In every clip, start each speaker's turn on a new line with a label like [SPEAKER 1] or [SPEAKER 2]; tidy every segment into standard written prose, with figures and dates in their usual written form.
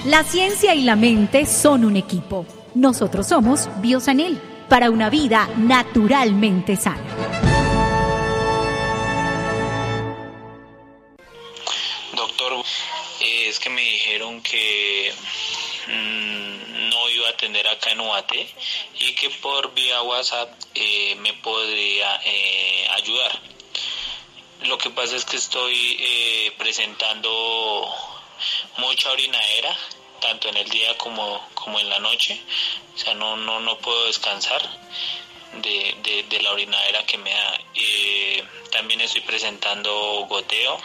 [SPEAKER 1] La ciencia y la mente son un equipo. Nosotros somos Biosanil, para una vida naturalmente sana.
[SPEAKER 2] Doctor, es que me dijeron que no iba a atender acá en UAT y que por vía WhatsApp me podría ayudar. Lo que pasa es que estoy presentando mucha orinadera, tanto en el día como en la noche. O sea, no puedo descansar de la orinadera que me da. También estoy presentando goteo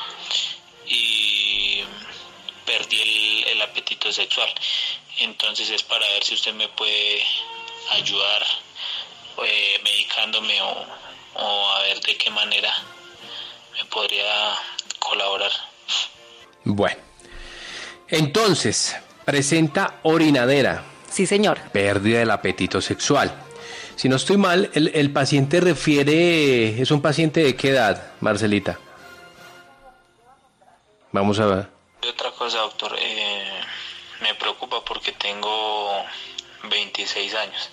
[SPEAKER 2] y perdí el apetito sexual. Entonces es para ver si usted me puede ayudar medicándome o a ver de qué manera me podría colaborar.
[SPEAKER 3] Bueno, entonces presenta orinadera.
[SPEAKER 4] Sí, señor.
[SPEAKER 3] Pérdida del apetito sexual. Si no estoy mal, el paciente refiere... ¿Es un paciente de qué edad, Marcelita? Vamos a ver.
[SPEAKER 2] Y otra cosa, doctor, me preocupa porque tengo 26 años.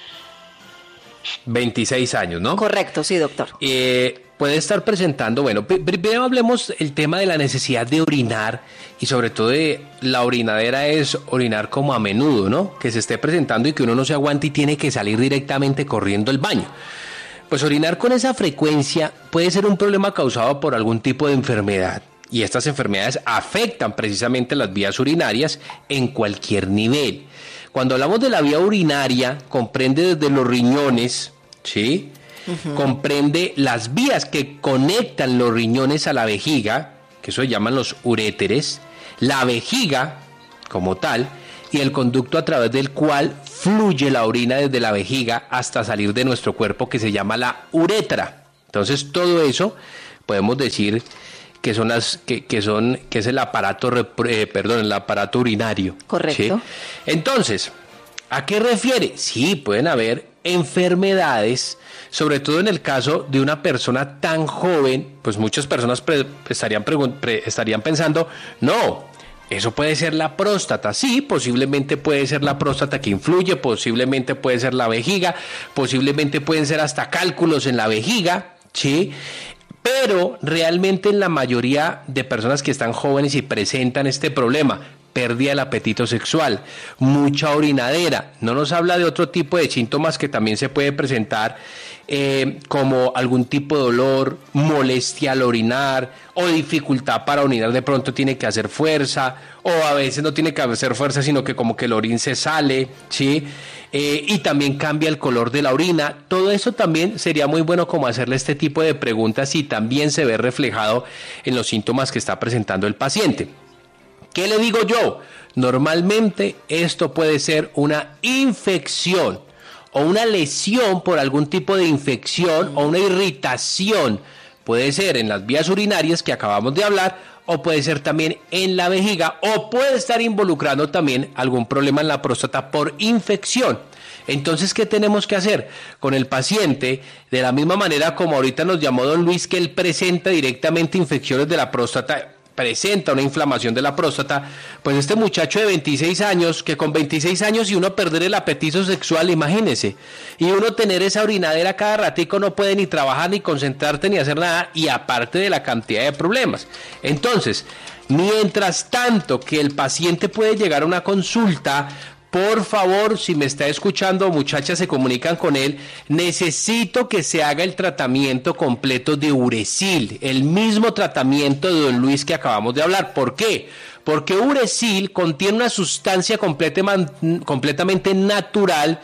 [SPEAKER 3] 26 años, ¿no?
[SPEAKER 4] Correcto, sí, doctor.
[SPEAKER 3] Puede estar presentando, bueno, primero hablemos el tema de la necesidad de orinar y sobre todo de la orinadera es orinar como a menudo, ¿no? Que se esté presentando y que uno no se aguante y tiene que salir directamente corriendo al baño. Pues orinar con esa frecuencia puede ser un problema causado por algún tipo de enfermedad. Y estas enfermedades afectan precisamente las vías urinarias en cualquier nivel. Cuando hablamos de la vía urinaria, comprende desde los riñones, ¿sí? Uh-huh. Comprende las vías que conectan los riñones a la vejiga, que eso se llaman los uréteres, la vejiga como tal, y el conducto a través del cual fluye la orina desde la vejiga hasta salir de nuestro cuerpo, que se llama la uretra. Entonces todo eso podemos decir que es el aparato el aparato urinario.
[SPEAKER 4] Correcto.
[SPEAKER 3] ¿Sí? Entonces, ¿a qué refiere? Sí, pueden haber enfermedades, sobre todo en el caso de una persona tan joven, pues muchas personas estarían pensando, no, eso puede ser la próstata. Sí, posiblemente puede ser la próstata que influye, posiblemente puede ser la vejiga, posiblemente pueden ser hasta cálculos en la vejiga, ¿sí? Pero realmente en la mayoría de personas que están jóvenes y presentan este problema, pérdida del apetito sexual, mucha orinadera, no nos habla de otro tipo de síntomas que también se puede presentar, como algún tipo de dolor, molestia al orinar o dificultad para orinar, de pronto tiene que hacer fuerza o a veces no tiene que hacer fuerza sino que como que el orín se sale, ¿sí? Y también cambia el color de la orina. Todo eso también sería muy bueno como hacerle este tipo de preguntas y también se ve reflejado en los síntomas que está presentando el paciente. ¿Qué le digo yo? Normalmente esto puede ser una infección o una lesión por algún tipo de infección o una irritación. Puede ser en las vías urinarias que acabamos de hablar o puede ser también en la vejiga o puede estar involucrando también algún problema en la próstata por infección. Entonces, ¿qué tenemos que hacer con el paciente? De la misma manera como ahorita nos llamó don Luis, que él presenta directamente infecciones de la próstata, presenta una inflamación de la próstata, pues este muchacho de 26 años, que con 26 años y uno perder el apetito sexual, imagínese, y uno tener esa orinadera cada ratico, no puede ni trabajar, ni concentrarte, ni hacer nada, y aparte de la cantidad de problemas. Entonces, mientras tanto que el paciente puede llegar a una consulta, por favor, si me está escuchando, muchachas, se comunican con él, necesito que se haga el tratamiento completo de Uresil, el mismo tratamiento de don Luis que acabamos de hablar. ¿Por qué? Porque Uresil contiene una sustancia completamente natural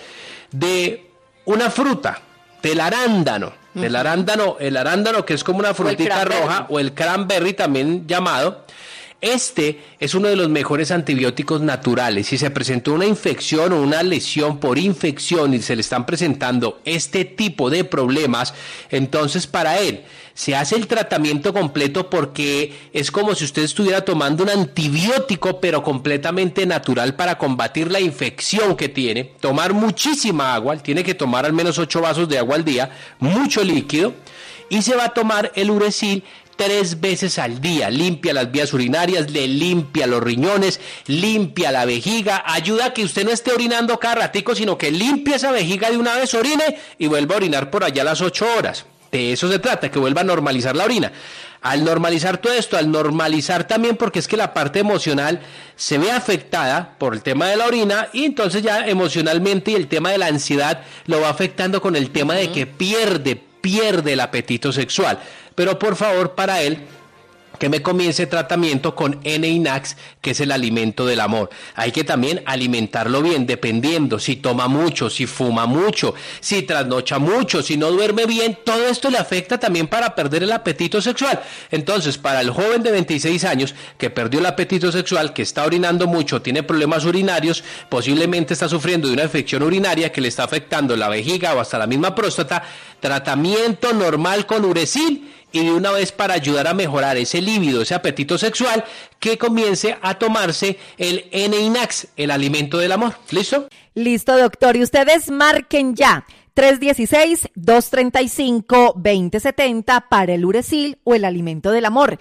[SPEAKER 3] de una fruta, del arándano. El arándano que es como una frutita roja, o el cranberry también llamado. Este es uno de los mejores antibióticos naturales. Si se presentó una infección o una lesión por infección y se le están presentando este tipo de problemas, entonces para él se hace el tratamiento completo, porque es como si usted estuviera tomando un antibiótico pero completamente natural para combatir la infección que tiene. Tomar muchísima agua, tiene que tomar al menos 8 vasos de agua al día, mucho líquido, y se va a tomar el Uresil 3 veces al día. Limpia las vías urinarias, le limpia los riñones, limpia la vejiga, ayuda a que usted no esté orinando cada ratico, sino que limpie esa vejiga de una vez, orine y vuelva a orinar por allá a las 8 horas. De eso se trata, que vuelva a normalizar la orina. Al normalizar todo esto, al normalizar también, porque es que la parte emocional se ve afectada por el tema de la orina, y entonces ya emocionalmente y el tema de la ansiedad lo va afectando con el tema de que pierde el apetito sexual. Pero por favor, para él, que me comience tratamiento con N-Inax, que es el alimento del amor. Hay que también alimentarlo bien, dependiendo si toma mucho, si fuma mucho, si trasnocha mucho, si no duerme bien. Todo esto le afecta también para perder el apetito sexual. Entonces, para el joven de 26 años que perdió el apetito sexual, que está orinando mucho, tiene problemas urinarios, posiblemente está sufriendo de una infección urinaria que le está afectando la vejiga o hasta la misma próstata, tratamiento normal con Uresil, y de una vez, para ayudar a mejorar ese líbido, ese apetito sexual, que comience a tomarse el N-Inax, el alimento del amor. ¿Listo?
[SPEAKER 4] Listo, doctor. Y ustedes marquen ya 316-235-2070 para el Uresil o el alimento del amor.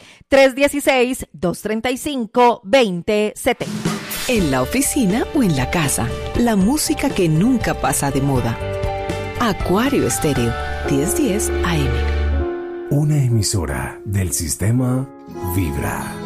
[SPEAKER 4] 316-235-2070.
[SPEAKER 5] En la oficina o en la casa, la música que nunca pasa de moda. Acuario Estéreo, 1010 AM.
[SPEAKER 6] Una emisora del sistema Vibra.